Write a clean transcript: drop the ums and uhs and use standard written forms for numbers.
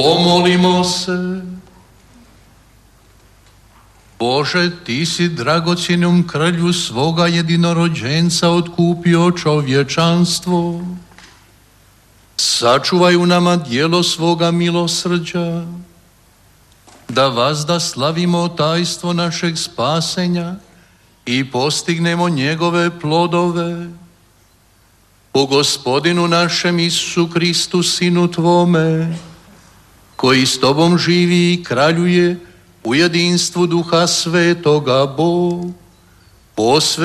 Pomolimo se. Bože, Ti si dragocjenom krlju svoga jedinorođenca otkupio čovječanstvo. Sačuvaj u nama djelo svoga milosrđa, da vazda slavimo tajstvo našeg spasenja i postignemo njegove plodove. Po Gospodinu našem Isusu Kristu, Sinu Tvome, koji s Tobom živi i kraljuje u jedinstvu Duha Svetoga, Bog, posve